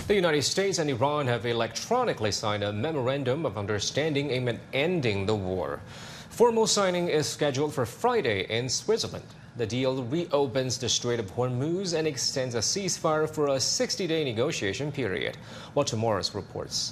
The United States and Iran have electronically signed a memorandum of understanding aimed at ending the war. Formal signing is scheduled for Friday in Switzerland. The deal reopens the Strait of Hormuz and extends a ceasefire for a 60-day negotiation period. Walter Morris reports.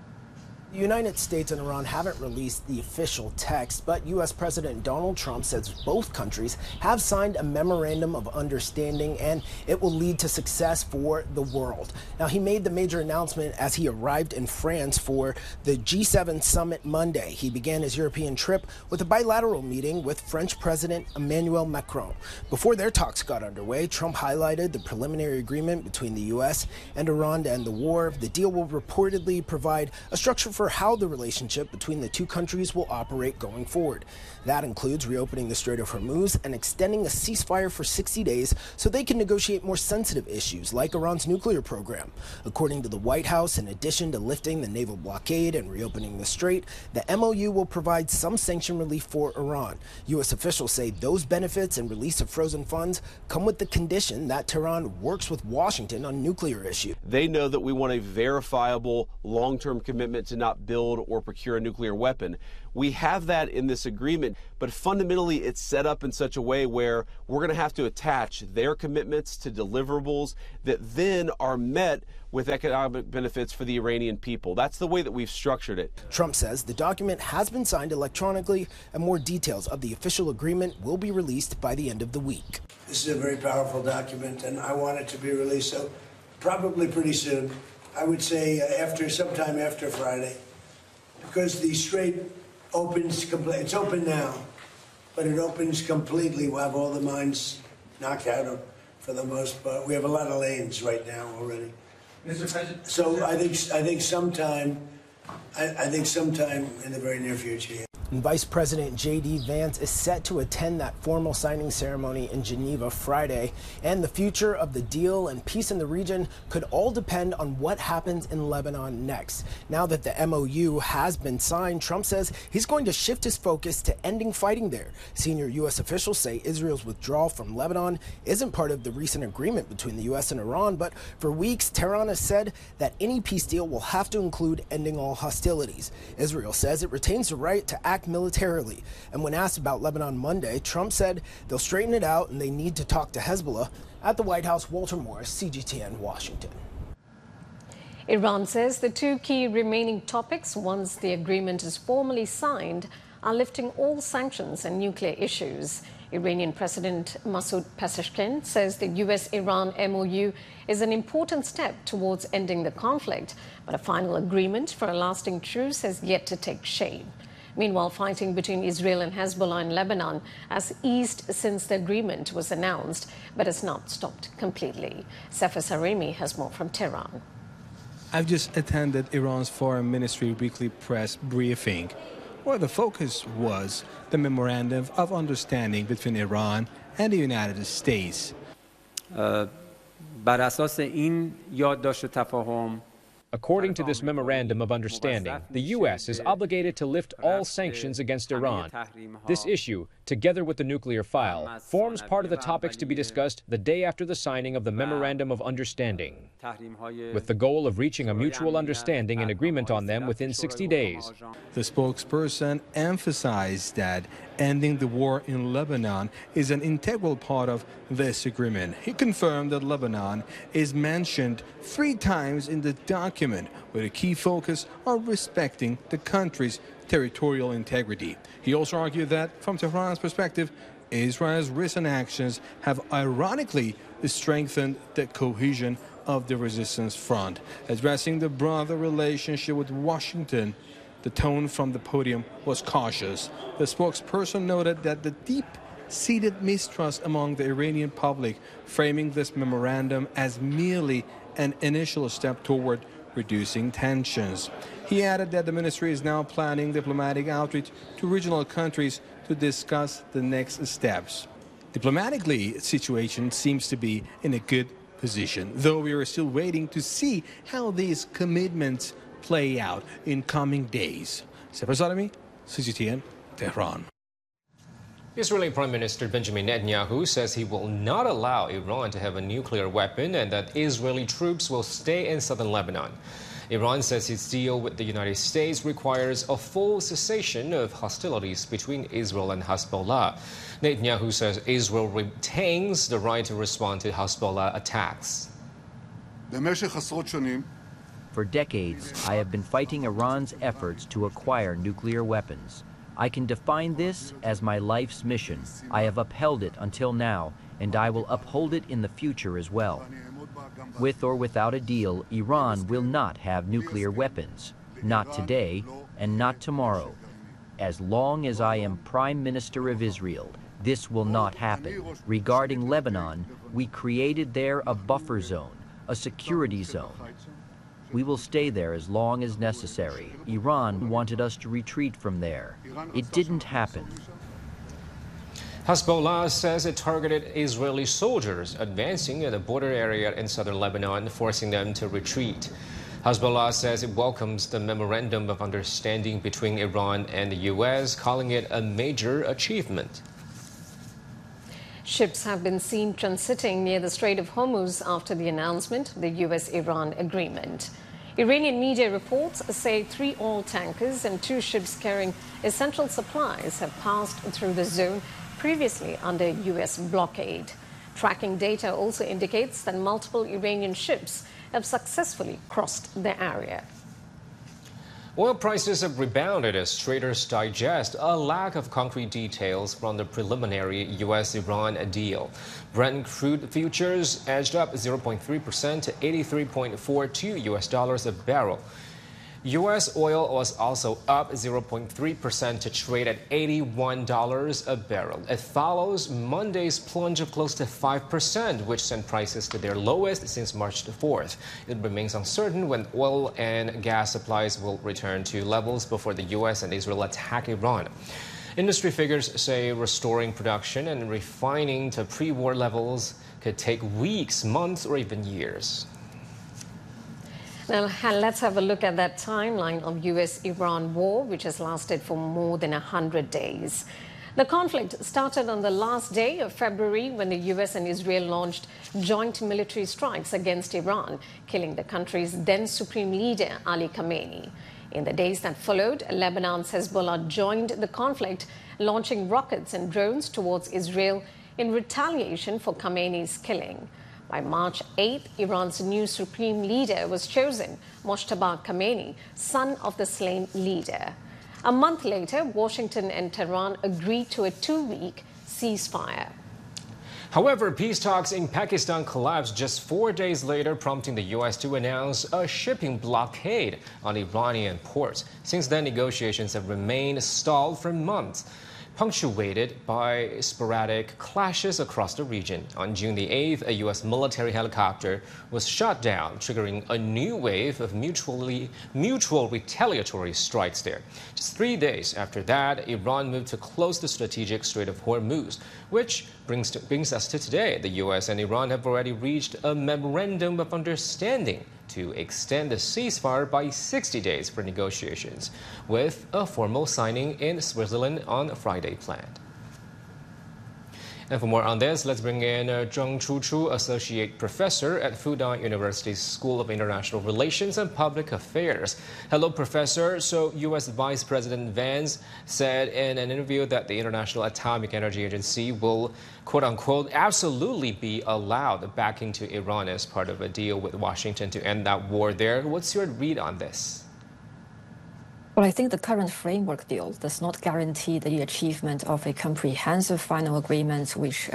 The United States and Iran haven't released the official text, but U.S. President Donald Trump says both countries have signed a memorandum of understanding and it will lead to success for the world. Now, he made the major announcement as he arrived in France for the G7 summit Monday. He began his European trip with a bilateral meeting with French President Emmanuel Macron. Before their talks got underway, Trump highlighted the preliminary agreement between the U.S. and Iran to end the war. The deal will reportedly provide a structure for how the relationship between the two countries will operate going forward. That includes reopening the Strait of Hormuz and extending a ceasefire for 60 days so they can negotiate more sensitive issues like Iran's nuclear program. According to the White House, in addition to lifting the naval blockade and reopening the strait, the MOU will provide some sanction relief for Iran. U.S. officials say those benefits and release of frozen funds come with the condition that Tehran works with Washington on nuclear issues. They know that we want a verifiable long-term commitment to not build or procure a nuclear weapon. We have that in this agreement, but fundamentally it's set up in such a way where we're going to have to attach their commitments to deliverables that then are met with economic benefits for the Iranian people. That's the way that we've structured it. Trump says the document has been signed electronically and more details of the official agreement will be released by the end of the week. This is a very powerful document and I want it to be released so probably pretty soon. I would say sometime after Friday, because the strait opens completely. It's open now, but it opens completely. We'll have all the mines knocked out for the most part. We have a lot of lanes right now already. Mr. President. So I think sometime in the very near future. And Vice President J.D. Vance is set to attend that formal signing ceremony in Geneva Friday. And the future of the deal and peace in the region could all depend on what happens in Lebanon next. Now that the MOU has been signed, Trump says he's going to shift his focus to ending fighting there. Senior U.S. officials say Israel's withdrawal from Lebanon isn't part of the recent agreement between the U.S. and Iran, but for weeks, Tehran has said that any peace deal will have to include ending all hostilities. Israel says it retains the right to act militarily. And when asked about Lebanon Monday, Trump said they'll straighten it out and they need to talk to Hezbollah. At the White House, Walter Morris, CGTN, Washington. Iran says the two key remaining topics, once the agreement is formally signed, are lifting all sanctions and nuclear issues. Iranian President Masoud Pezeshkian says the U.S.-Iran MOU is an important step towards ending the conflict, but a final agreement for a lasting truce has yet to take shape. Meanwhile, fighting between Israel and Hezbollah in Lebanon has eased since the agreement was announced, but has not stopped completely. Sefer Saremi has more from Tehran. I've just attended Iran's Foreign Ministry weekly press briefing, where the focus was the memorandum of understanding between Iran and the United States. According to this memorandum of understanding, the U.S. is obligated to lift all sanctions against Iran. This issue, together with the nuclear file, forms part of the topics to be discussed the day after the signing of the memorandum of understanding, with the goal of reaching a mutual understanding and agreement on them within 60 days. The spokesperson emphasized that ending the war in Lebanon is an integral part of this agreement. He confirmed that Lebanon is mentioned 3 times in the document, with a key focus on respecting the country's territorial integrity. He also argued that, from Tehran's perspective, Israel's recent actions have ironically strengthened the cohesion of the resistance front. Addressing the broader relationship with Washington, the tone from the podium was cautious. The spokesperson noted that the deep-seated mistrust among the Iranian public, framing this memorandum as merely an initial step toward reducing tensions. He added that the ministry is now planning diplomatic outreach to regional countries to discuss the next steps. Diplomatically, the situation seems to be in a good position, though we are still waiting to see how these commitments play out in coming days. Sefer Saremi, CGTN, Tehran. Israeli Prime Minister Benjamin Netanyahu says he will not allow Iran to have a nuclear weapon and that Israeli troops will stay in southern Lebanon. Iran says its deal with the United States requires a full cessation of hostilities between Israel and Hezbollah. Netanyahu says Israel retains the right to respond to Hezbollah attacks. For decades, I have been fighting Iran's efforts to acquire nuclear weapons. I can define this as my life's mission. I have upheld it until now, and I will uphold it in the future as well. With or without a deal, Iran will not have nuclear weapons. Not today, and not tomorrow. As long as I am Prime Minister of Israel, this will not happen. Regarding Lebanon, we created there a buffer zone, a security zone. We will stay there as long as necessary. Iran wanted us to retreat from there. It didn't happen. Hezbollah says it targeted Israeli soldiers advancing in the border area in southern Lebanon, forcing them to retreat. Hezbollah says it welcomes the memorandum of understanding between Iran and the U.S., calling it a major achievement. Ships have been seen transiting near the Strait of Hormuz after the announcement of the U.S.-Iran agreement. Iranian media reports say 3 oil tankers and 2 ships carrying essential supplies have passed through the zone previously under U.S. blockade. Tracking data also indicates that multiple Iranian ships have successfully crossed the area. Oil prices have rebounded as traders digest a lack of concrete details from the preliminary U.S.-Iran deal. Brent crude futures edged up 0.3% to $83.42 US a barrel. U.S. oil was also up 0.3% to trade at $81 a barrel. It follows Monday's plunge of close to 5%, which sent prices to their lowest since March the 4th. It remains uncertain when oil and gas supplies will return to levels before the U.S. and Israel attack Iran. Industry figures say restoring production and refining to pre-war levels could take weeks, months, or even years. Now, let's have a look at that timeline of U.S.-Iran war, which has lasted for more than 100 days. The conflict started on the last day of February when the U.S. and Israel launched joint military strikes against Iran, killing the country's then supreme leader, Ali Khamenei. In the days that followed, Lebanon's Hezbollah joined the conflict, launching rockets and drones towards Israel in retaliation for Khamenei's killing. By March 8th, Iran's new supreme leader was chosen, Mojtaba Khamenei, son of the slain leader. A month later, Washington and Tehran agreed to a 2-week ceasefire. However, peace talks in Pakistan collapsed just 4 days later, prompting the U.S. to announce a shipping blockade on Iranian ports. Since then, negotiations have remained stalled for months, punctuated by sporadic clashes across the region. On June the 8th, a U.S. military helicopter was shot down, triggering a new wave of mutual retaliatory strikes there. Just 3 days after that, Iran moved to close the strategic Strait of Hormuz, which brings us to today. The U.S. and Iran have already reached a memorandum of understanding to extend the ceasefire by 60 days for negotiations, with a formal signing in Switzerland on Friday planned. And for more on this, let's bring in Zheng Chuchu, Associate Professor at Fudan University's School of International Relations and Public Affairs. Hello, Professor. So, U.S. Vice President Vance said in an interview that the International Atomic Energy Agency will, quote-unquote, absolutely be allowed back into Iran as part of a deal with Washington to end that war there. What's your read on this? Well, I think the current framework deal does not guarantee the achievement of a comprehensive final agreement which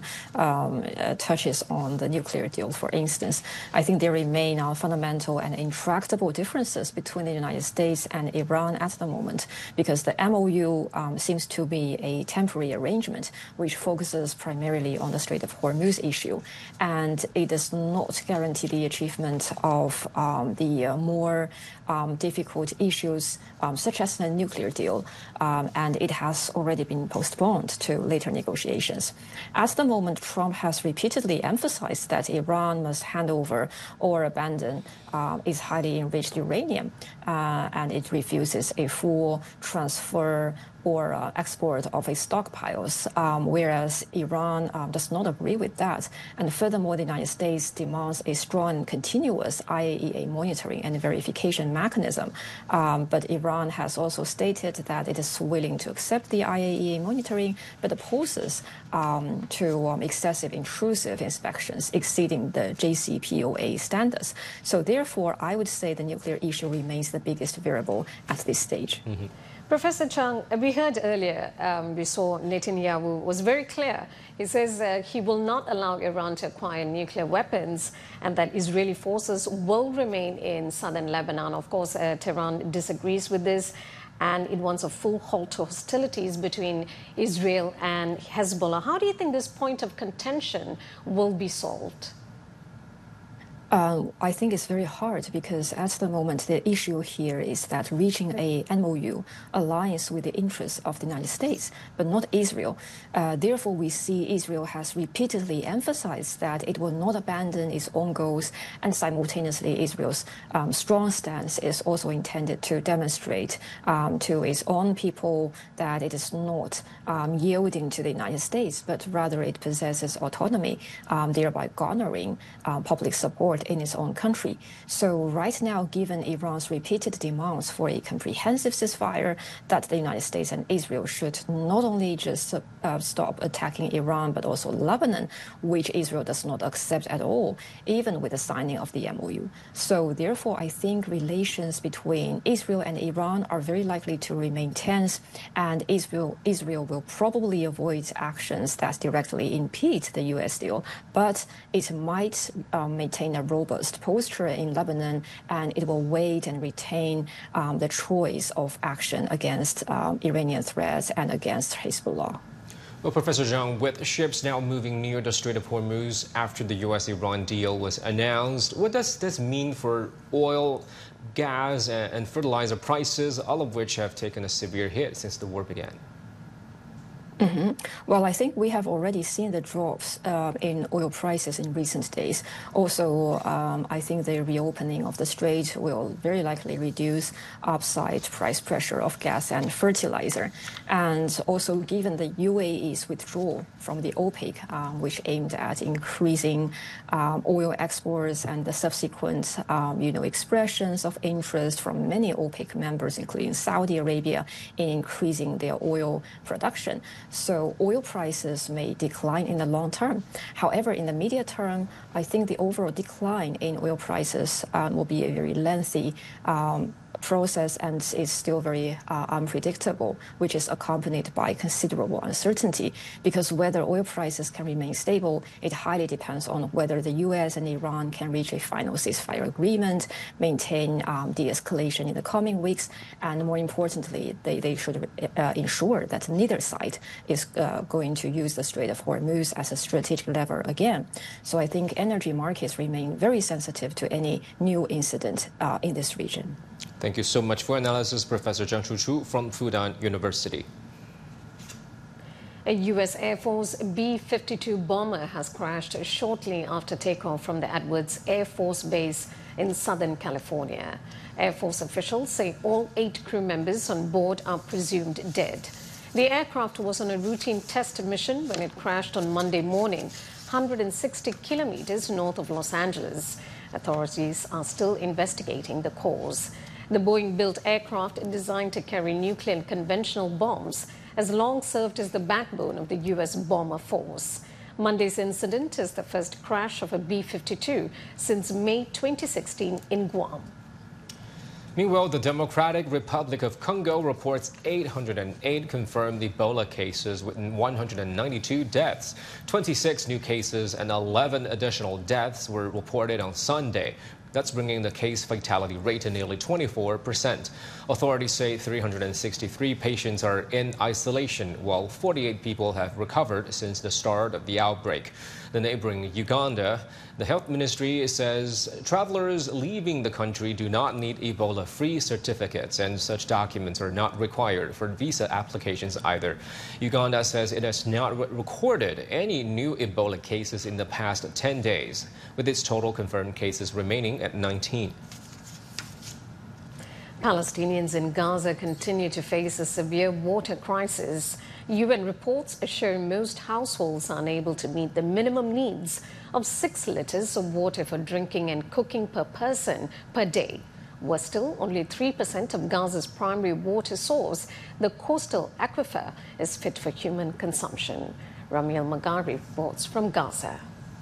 touches on the nuclear deal, for instance. I think there remain fundamental and intractable differences between the United States and Iran at the moment, because the MOU seems to be a temporary arrangement which focuses primarily on the Strait of Hormuz issue, and it does not guarantee the achievement of the more difficult issues such as the nuclear deal, and it has already been postponed to later negotiations. At the moment, Trump has repeatedly emphasized that Iran must hand over or abandon its highly enriched uranium, and it refuses a full transfer or export of its stockpiles, whereas Iran does not agree with that. And furthermore, the United States demands a strong and continuous IAEA monitoring and verification mechanism. But Iran has also stated that it is willing to accept the IAEA monitoring, but opposes to excessive intrusive inspections exceeding the JCPOA standards. So therefore, I would say the nuclear issue remains the biggest variable at this stage. Mm-hmm. Professor Chang, we heard earlier, we saw Netanyahu was very clear. He says he will not allow Iran to acquire nuclear weapons and that Israeli forces will remain in southern Lebanon. Of course, Tehran disagrees with this and it wants a full halt to hostilities between Israel and Hezbollah. How do you think this point of contention will be solved? I think it's very hard because at the moment the issue here is that reaching a MOU aligns with the interests of the United States, but not Israel. Therefore, we see Israel has repeatedly emphasized that it will not abandon its own goals, and simultaneously Israel's strong stance is also intended to demonstrate to its own people that it is not yielding to the United States, but rather it possesses autonomy, thereby garnering public support in its own country. So right now, given Iran's repeated demands for a comprehensive ceasefire, that the United States and Israel should not only just stop attacking Iran, but also Lebanon, which Israel does not accept at all, even with the signing of the MOU. So therefore, I think relations between Israel and Iran are very likely to remain tense, and Israel will probably avoid actions that directly impede the U.S. deal, but it might maintain a robust posture in Lebanon, and it will wait and retain the choice of action against Iranian threats and against Hezbollah. Well, Professor Zhang, with ships now moving near the Strait of Hormuz after the U.S.-Iran deal was announced, what does this mean for oil, gas, and fertilizer prices, all of which have taken a severe hit since the war began? Mm-hmm. Well, I think we have already seen the drops in oil prices in recent days. Also, I think the reopening of the strait will very likely reduce upside price pressure of gas and fertilizer. And also, given the UAE's withdrawal from the OPEC, which aimed at increasing oil exports and the subsequent, expressions of interest from many OPEC members, including Saudi Arabia, in increasing their oil production. So oil prices may decline in the long term. However, in the medium term, I think the overall decline in oil prices will be a very lengthy process and is still very unpredictable, which is accompanied by considerable uncertainty, because whether oil prices can remain stable, it highly depends on whether the U.S. and Iran can reach a final ceasefire agreement, maintain de-escalation in the coming weeks, and more importantly, they should ensure that neither side is going to use the Strait of Hormuz as a strategic lever again. So I think energy markets remain very sensitive to any new incident in this region. Thank you so much for analysis, Professor Zhang Shuchu from Fudan University. A U.S. Air Force B-52 bomber has crashed shortly after takeoff from the Edwards Air Force Base in Southern California. Air Force officials say all 8 crew members on board are presumed dead. The aircraft was on a routine test mission when it crashed on Monday morning, 160 kilometers north of Los Angeles. Authorities are still investigating the cause. The Boeing-built aircraft, designed to carry nuclear and conventional bombs, has long served as the backbone of the U.S. bomber force. Monday's incident is the first crash of a B-52 since May 2016 in Guam. Meanwhile, the Democratic Republic of Congo reports 808 confirmed Ebola cases with 192 deaths. 26 new cases and 11 additional deaths were reported on Sunday. That's bringing the case fatality rate to nearly 24%. Authorities say 363 patients are in isolation, while 48 people have recovered since the start of the outbreak. The neighboring Uganda, the health ministry says travelers leaving the country do not need Ebola-free certificates, and such documents are not required for visa applications either. Uganda says it has not recorded any new Ebola cases in the past 10 days, with its total confirmed cases remaining at 19. Palestinians in Gaza continue to face a severe water crisis. UN reports show most households are unable to meet the minimum needs of 6 liters of water for drinking and cooking per person per day. Worse still, only 3% of Gaza's primary water source, the coastal aquifer, is fit for human consumption. Ramiel Magari reports from Gaza.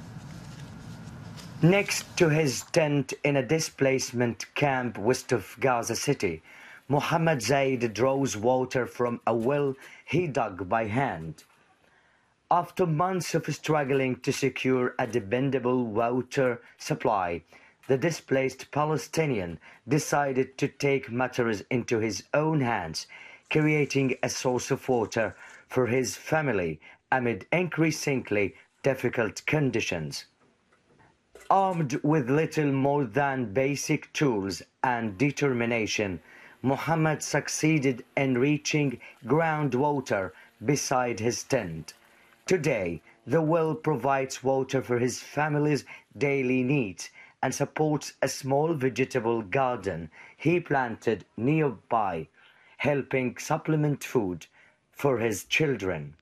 Next to his tent in a displacement camp west of Gaza City, Mohammed Zaid draws water from a well he dug by hand. After months of struggling to secure a dependable water supply, the displaced Palestinian decided to take matters into his own hands, creating a source of water for his family amid increasingly difficult conditions. Armed with little more than basic tools and determination, Mohammed succeeded in reaching groundwater beside his tent. Today, the well provides water for his family's daily needs and supports a small vegetable garden he planted nearby, helping supplement food for his children.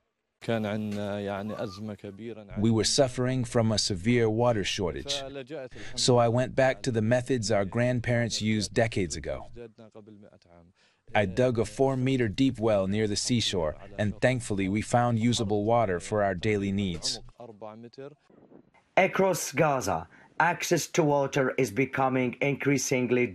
We were suffering from a severe water shortage, so I went back to the methods our grandparents used decades ago. I dug a 4-meter deep well near the seashore, and thankfully we found usable water for our daily needs. Across Gaza, access to water is becoming increasingly